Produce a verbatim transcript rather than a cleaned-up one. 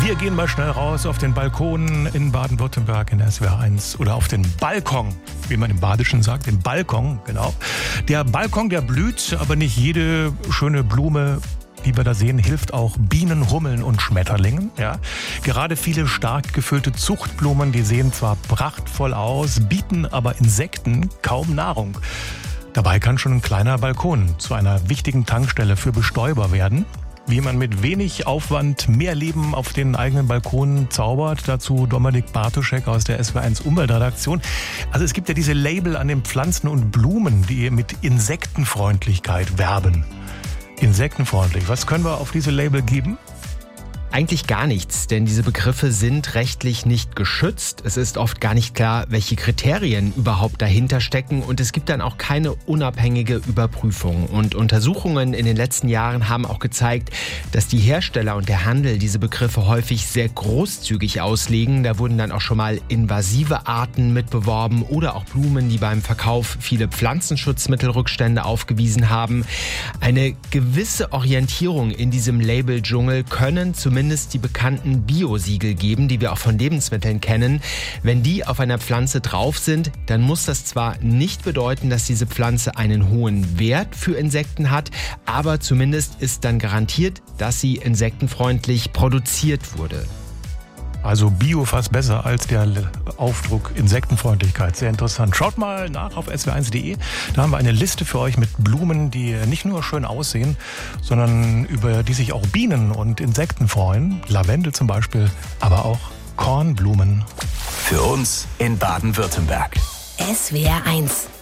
Wir gehen mal schnell raus auf den Balkon in Baden-Württemberg in S W R eins oder auf den Balkon, wie man im Badischen sagt, den Balkon, genau. Der Balkon, der blüht, aber nicht jede schöne Blume, die wir da sehen, hilft auch Bienen, Hummeln und Schmetterlingen. Ja. Gerade viele stark gefüllte Zuchtblumen, die sehen zwar prachtvoll aus, bieten aber Insekten kaum Nahrung. Dabei kann schon ein kleiner Balkon zu einer wichtigen Tankstelle für Bestäuber werden. Wie man mit wenig Aufwand mehr Leben auf den eigenen Balkonen zaubert, dazu Dominik Bartoschek aus der S W R eins Umweltredaktion. Also es gibt ja diese Label an den Pflanzen und Blumen, die mit Insektenfreundlichkeit werben. Insektenfreundlich. Was können wir auf diese Label geben? Eigentlich gar nichts, denn diese Begriffe sind rechtlich nicht geschützt. Es ist oft gar nicht klar, welche Kriterien überhaupt dahinter stecken und es gibt dann auch keine unabhängige Überprüfung. Und Untersuchungen in den letzten Jahren haben auch gezeigt, dass die Hersteller und der Handel diese Begriffe häufig sehr großzügig auslegen. Da wurden dann auch schon mal invasive Arten mitbeworben oder auch Blumen, die beim Verkauf viele Pflanzenschutzmittelrückstände aufgewiesen haben. Eine gewisse Orientierung in diesem Label-Dschungel können zumindest die bekannten Bio-Siegel geben, die wir auch von Lebensmitteln kennen. Wenn die auf einer Pflanze drauf sind, dann muss das zwar nicht bedeuten, dass diese Pflanze einen hohen Wert für Insekten hat, aber zumindest ist dann garantiert, dass sie insektenfreundlich produziert wurde. Also Bio fast besser als der Aufdruck Insektenfreundlichkeit. Sehr interessant. Schaut mal nach auf S W R eins punkt de. Da haben wir eine Liste für euch mit Blumen, die nicht nur schön aussehen, sondern über die sich auch Bienen und Insekten freuen. Lavendel zum Beispiel, aber auch Kornblumen. Für uns in Baden-Württemberg. S W R eins